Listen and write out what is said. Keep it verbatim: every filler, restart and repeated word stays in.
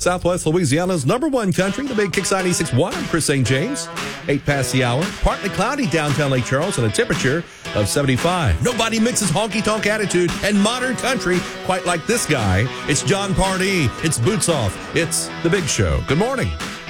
Southwest Louisiana's number one country, the Big Kicks ninety-six point one. I'm Chris Saint James. Eight past the hour. Partly cloudy downtown Lake Charles and a temperature of seventy-five. Nobody mixes honky-tonk attitude and modern country quite like this guy. It's John Pardee. It's Boots Off. It's The Big Show. Good morning.